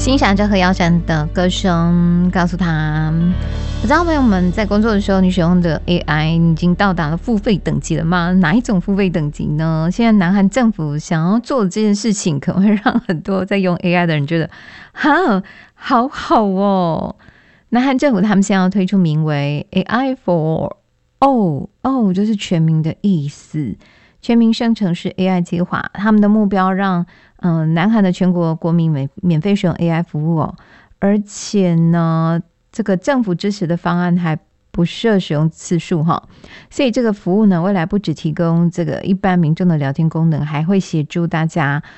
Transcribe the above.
欣赏着何耀珊的歌声，告诉他，不知道朋友们在工作的时候，你使用的 AI 已经到达了付费等级了吗？哪一种付费等级呢？现在南韩政府想要做的这件事情，可能会让很多在用 AI 的人觉得，哈，好好哦。南韩政府他们现在要推出名为 AI for All 就是全民的意思，全民生成式 AI 计划，他们的目标让南韩的全国国民免费使用 AI 服务哦，而且呢，这个政府支持的方案还不设使用次数哈，所以这个服务呢，未来不只提供这个一般民众的聊天功能，还会协助大家